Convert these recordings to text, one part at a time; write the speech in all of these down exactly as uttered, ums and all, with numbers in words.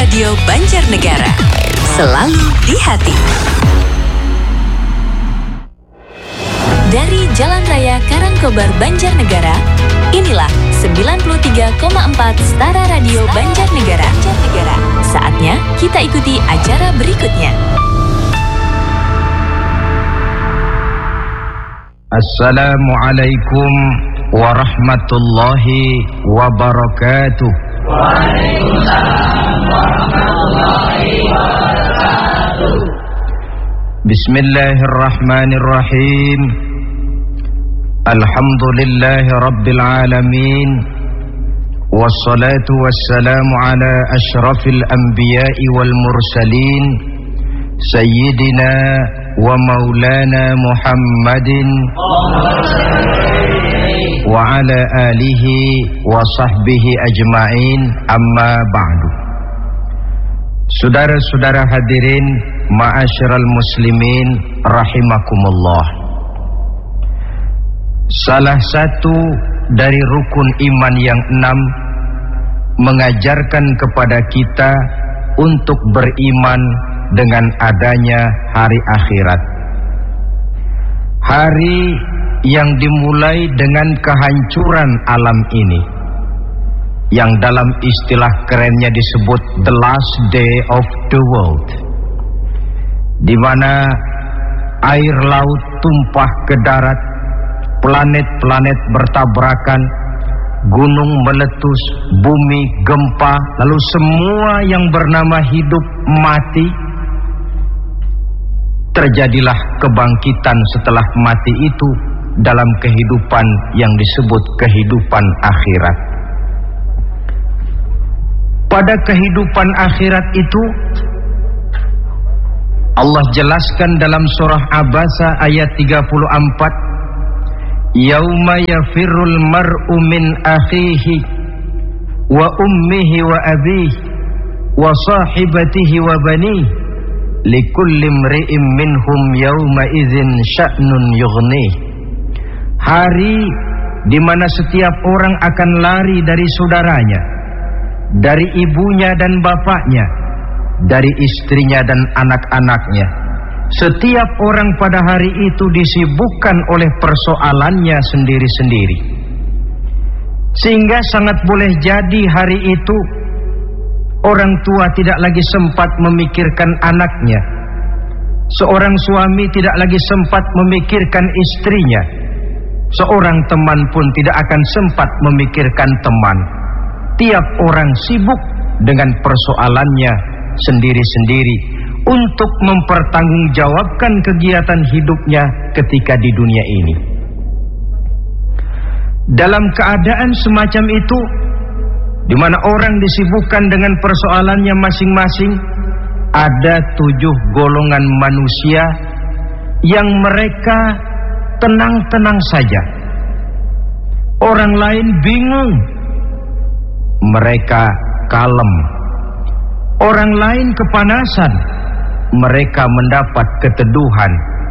Radio Banjarnegara, selalu di hati. Dari Jalan Raya Karangkobar, Banjarnegara, inilah sembilan puluh tiga koma empat Stara Radio Banjarnegara. Saatnya kita ikuti acara berikutnya. Assalamualaikum warahmatullahi wabarakatuh. Waalaikumsalam warahmatullahi wabarakatuh. Bismillahirrahmanirrahim. Alhamdulillahi rabbil alamin. Wassalatu wassalamu ala ashrafil anbiya'i wal mursalin, Sayyidina wa maulana Muhammadin wa ala alihi wa sahbihi ajma'in, amma ba'du. Saudara-saudara hadirin, ma'asyiral muslimin rahimakumullah. Salah satu dari rukun iman yang enam mengajarkan kepada kita untuk beriman dengan adanya hari akhirat. Hari yang dimulai dengan kehancuran alam ini, yang dalam istilah kerennya disebut the last day of the world, di mana air laut tumpah ke darat, planet-planet bertabrakan, gunung meletus, bumi gempa, lalu semua yang bernama hidup mati. Terjadilah kebangkitan setelah mati itu dalam kehidupan yang disebut kehidupan akhirat. Pada kehidupan akhirat itu Allah jelaskan dalam surah Abasa ayat tiga puluh empat, Yauma yafirrul mar'u min akhihi wa ummihi wa abihi wa sahibatihi wa banihi likulli imri'in minhum yauma idzin sya'nun yughnih. Hari di mana setiap orang akan lari dari saudaranya, dari ibunya dan bapaknya, dari istrinya dan anak-anaknya. Setiap orang pada hari itu disibukkan oleh persoalannya sendiri-sendiri. Sehingga sangat boleh jadi hari itu orang tua tidak lagi sempat memikirkan anaknya. Seorang suami tidak lagi sempat memikirkan istrinya. Seorang teman pun tidak akan sempat memikirkan teman. Tiap orang sibuk dengan persoalannya sendiri-sendiri untuk mempertanggungjawabkan kegiatan hidupnya ketika di dunia ini. Dalam keadaan semacam itu, di mana orang disibukkan dengan persoalannya masing-masing, ada tujuh golongan manusia yang mereka tenang-tenang saja. Orang lain bingung, mereka kalem. Orang lain kepanasan, mereka mendapat keteduhan.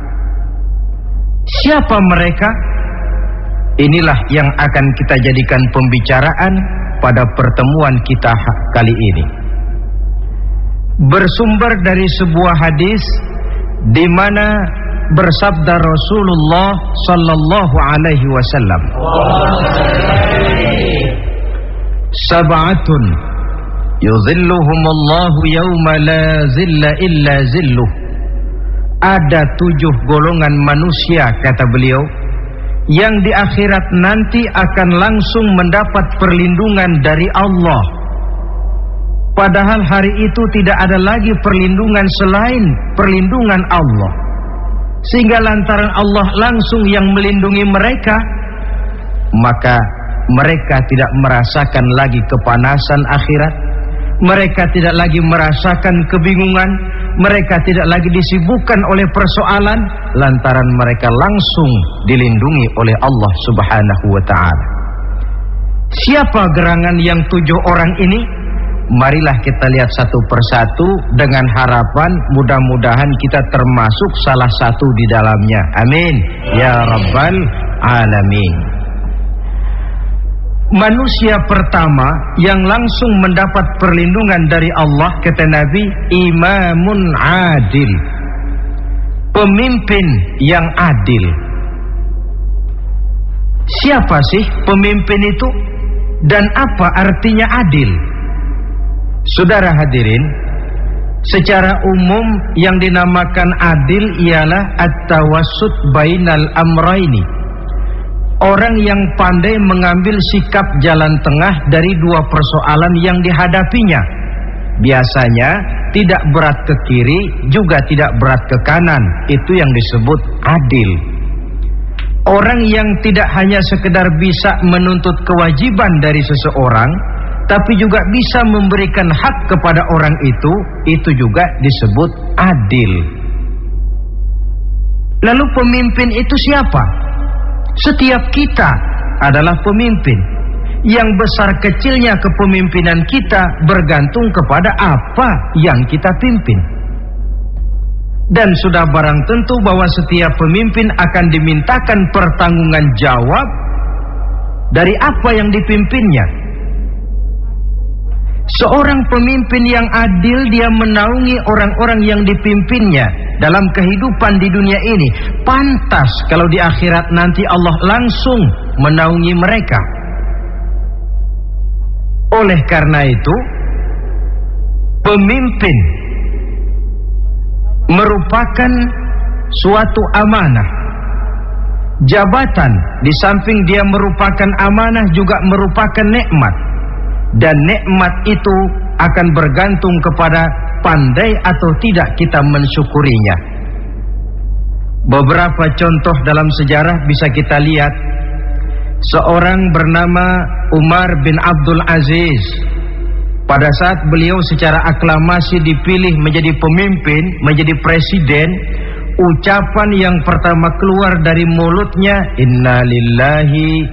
Siapa mereka? Inilah yang akan kita jadikan pembicaraan pada pertemuan kita kali ini. Bersumber dari sebuah hadis di mana bersabda Rasulullah sallallahu alaihi wasallam, Sab'atun yuzilluhumullahu yawma la zilla illa zilluh. Ada tujuh golongan manusia, kata beliau, yang di akhirat nanti akan langsung mendapat perlindungan dari Allah. Padahal hari itu tidak ada lagi perlindungan selain perlindungan Allah. Sehingga lantaran Allah langsung yang melindungi mereka, maka mereka tidak merasakan lagi kepanasan akhirat. Mereka tidak lagi merasakan kebingungan. Mereka tidak lagi disibukkan oleh persoalan, lantaran mereka langsung dilindungi oleh Allah subhanahu wa ta'ala. Siapa gerangan yang tujuh orang ini? Marilah kita lihat satu persatu dengan harapan mudah-mudahan kita termasuk salah satu di dalamnya. Amin ya rabbal alamin. manusia pertama yang langsung mendapat perlindungan dari Allah, kata Nabi, imamun adil, pemimpin yang adil. Siapa sih pemimpin itu dan apa artinya adil? Saudara hadirin, secara umum yang dinamakan adil ialah at-tawassut bainal amraini. Orang yang pandai mengambil sikap jalan tengah dari dua persoalan yang dihadapinya. Biasanya tidak berat ke kiri, juga tidak berat ke kanan. Itu yang disebut adil. Orang yang tidak hanya sekedar bisa menuntut kewajiban dari seseorang, tapi juga bisa memberikan hak kepada orang itu, itu juga disebut adil. Lalu pemimpin itu siapa? Setiap kita adalah pemimpin. Yang besar kecilnya kepemimpinan kita bergantung kepada apa yang kita pimpin. Dan sudah barang tentu bahwa setiap pemimpin akan dimintakan pertanggunggan jawab dari apa yang dipimpinnya. Seorang pemimpin yang adil, dia menaungi orang-orang yang dipimpinnya dalam kehidupan di dunia ini. Pantas kalau di akhirat nanti Allah langsung menaungi mereka. Oleh karena itu, pemimpin merupakan suatu amanah. Jabatan di samping dia merupakan amanah juga merupakan nikmat. Dan nikmat itu akan bergantung kepada pandai atau tidak kita mensyukurinya. Beberapa contoh dalam sejarah bisa kita lihat. Seorang bernama Umar bin Abdul Aziz, pada saat beliau secara aklamasi dipilih menjadi pemimpin, menjadi presiden, ucapan yang pertama keluar dari mulutnya, inna lillahi